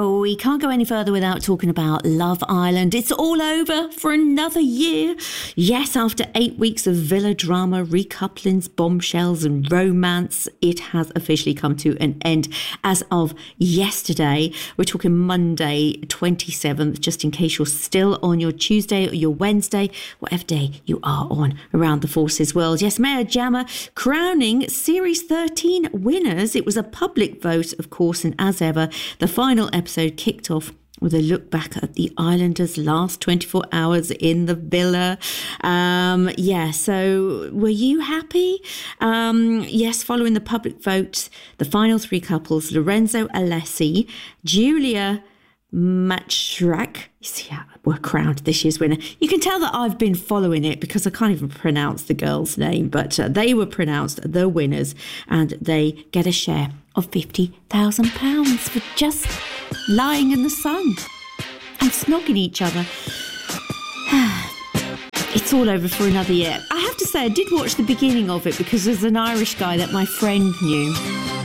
we can't go any further without talking about Love Island. It's all over for another year. Yes, after 8 weeks of villa drama, recouplings, bombshells and romance, it has officially come to an end as of yesterday. We're talking Monday 27th, just in case you're still on your Tuesday or your Wednesday, whatever day you are on around the Forces world. Yes, Maya Jama crowning Series 13 winners. It was a public vote, of course, and as ever, the final episode kicked off with a look back at the Islanders' last 24 hours in the villa. So were you happy? Yes, following the public vote, the final three couples, Lorenzo Alessi, Julia Matschrak, were crowned this year's winner. You can tell that I've been following it because I can't even pronounce the girl's name, but they were pronounced the winners, and they get a share of £50,000 for just lying in the sun and snogging each other. It's all over for another year. I have to say, I did watch the beginning of it because there's an Irish guy that my friend knew.